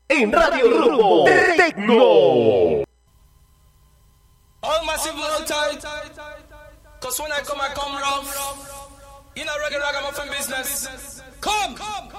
en Radio Rumbo de Tecno. All massive low tight, cause when I come rough. You know reggae ragamuffin business. Come!